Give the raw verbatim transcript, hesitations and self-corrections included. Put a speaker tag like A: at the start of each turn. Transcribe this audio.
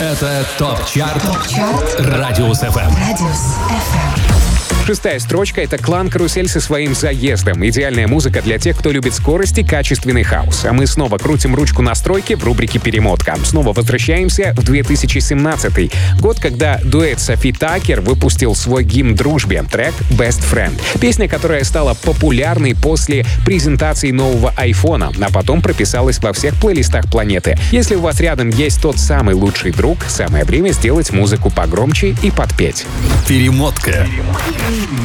A: Это ТОП-чарт Радиус эф эм.
B: Шестая строчка — это «Клан Карусель» со своим «Заездом». Идеальная музыка для тех, кто любит скорость и качественный хаус. А мы снова крутим ручку настройки в рубрике «Перемотка». Снова возвращаемся в две тысячи семнадцатый. Год, когда дуэт Софи Таккер выпустил свой гимн дружбе, трек «Best Friend». Песня, которая стала популярной после презентации нового айфона, а потом прописалась во всех плейлистах планеты. Если у вас рядом есть тот самый лучший друг, самое время сделать музыку погромче и подпеть.
A: Перемотка.